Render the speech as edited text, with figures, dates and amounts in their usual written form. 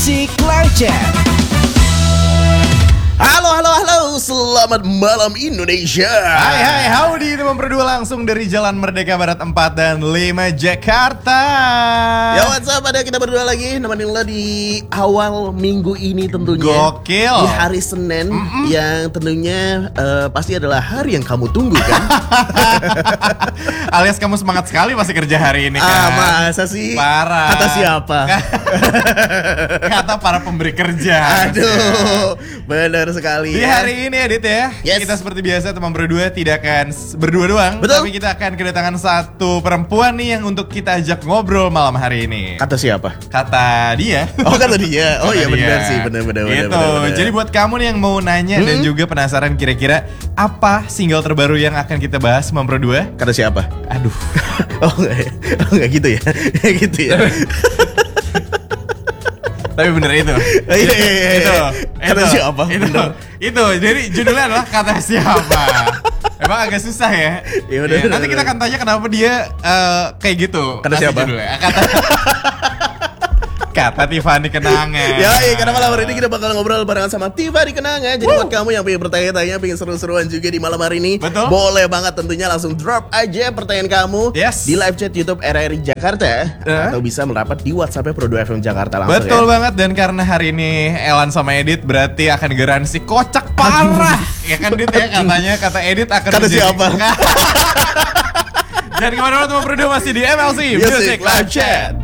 Music Live Chat. Halo, selamat malam Indonesia. Hai, howdy teman berdua langsung dari Jalan Merdeka Barat 4 dan 5 Jakarta. Ya what's up, ada kita berdua lagi nemenin lo di awal minggu ini tentunya. Gokil. Di hari Senin yang tentunya pasti adalah hari yang kamu tunggu kan. Alias kamu semangat sekali masih kerja hari ini kan. Masa sih? Parah. Kata siapa? Kata para pemberi kerja. Aduh, benar sekali Di ya. hari ini Edit ya, Yes. kita seperti biasa teman berdua tidak akan berdua doang. Betul. Tapi kita akan kedatangan satu perempuan nih yang untuk kita ajak ngobrol malam hari ini. Kata siapa? Kata dia. Oh, kata dia. Oh iya Kata dia. benar sih, benar. Gitu. Jadi buat kamu nih yang mau nanya dan juga penasaran kira-kira apa single terbaru yang akan kita bahas teman berdua? Kata siapa? Aduh. Oh enggak gitu ya. Gitu ya. Tapi bener itu. Iya. Kata siapa? Itu. Jadi judulnya adalah kata siapa. Emang agak susah ya. Ya udah, Ya, nanti udah. kita akan tanya kenapa dia kayak gitu. Kata Kasih siapa? judulnya. Kata Tiffany Kenangan. Ya, karena malam hari ini kita bakal ngobrol barengan sama Tiffany Kenangan. Jadi buat kamu yang pengen bertanya-tanya, pengen seru-seruan juga di malam hari ini, Betul. boleh banget tentunya langsung drop aja pertanyaan kamu Yes. di live chat YouTube RRI Jakarta atau bisa merapat di WhatsApp Pro 2 FM Jakarta langsung. Betul ya. banget, dan karena hari ini Elan sama Edit berarti akan garansi kocak parah. Ya kan Dit ya, katanya kata Edit akan Kata menjadi- siapa? Jangan kemana-mana teman berdua, masih di MLC Music Live Chat.